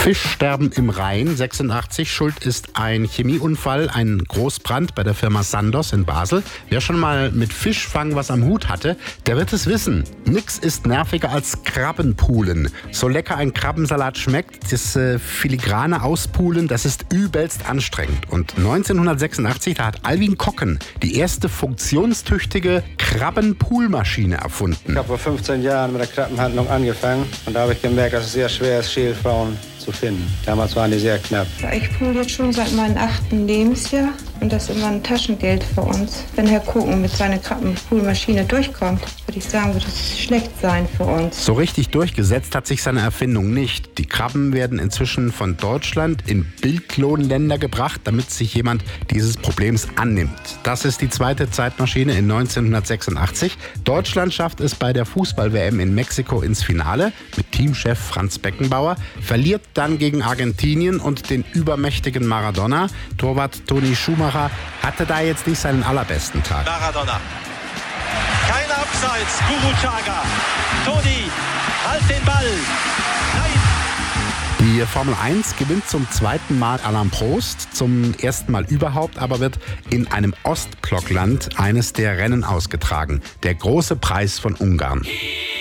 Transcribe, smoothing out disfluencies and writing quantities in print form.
Fischsterben im Rhein, 86. Schuld ist ein Chemieunfall, ein Großbrand bei der Firma Sandoz in Basel. Wer schon mal mit Fischfang was am Hut hatte, der wird es wissen. Nix ist nerviger als Krabbenpulen. So lecker ein Krabbensalat schmeckt, das filigrane Auspulen, das ist übelst anstrengend. Und 1986, da hat Alwin Kocken die erste funktionstüchtige Krabbenpulmaschine erfunden. Ich habe vor 15 Jahren mit der Krabbenhandlung angefangen und da habe ich gemerkt, dass es sehr schwer ist, Schälfrauen zu finden. Damals waren die sehr knapp. Ich pule jetzt schon seit meinem 8. Lebensjahr und das ist immer ein Taschengeld für uns. Wenn Herr Koken mit seiner Krabbenpulmaschine durchkommt, würde ich sagen, wird es schlecht sein für uns. So richtig durchgesetzt hat sich seine Erfindung nicht. Die Krabben werden inzwischen von Deutschland in Bildlohnländer gebracht, damit sich jemand dieses Problems annimmt. Das ist die zweite Zeitmaschine in 1986. Deutschland schafft es bei der Fußball-WM in Mexiko ins Finale mit Teamchef Franz Beckenbauer, verliert dann gegen Argentinien und den übermächtigen Maradona. Torwart Toni Schumacher hatte da jetzt nicht seinen allerbesten Tag. Maradona. Kein Abseits. Guru-Chaga. Toni, halt den Ball. Nein. Die Formel 1 gewinnt zum zweiten Mal Alain Prost, zum ersten Mal überhaupt, aber wird in einem Ostblockland eines der Rennen ausgetragen. Der große Preis von Ungarn.